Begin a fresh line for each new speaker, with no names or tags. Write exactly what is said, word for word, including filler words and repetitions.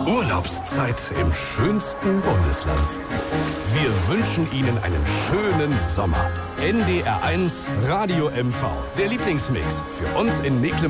Urlaubszeit im schönsten Bundesland. Wir wünschen Ihnen einen schönen Sommer. N D R eins Radio M V, der Lieblingsmix für uns in Mecklenburg.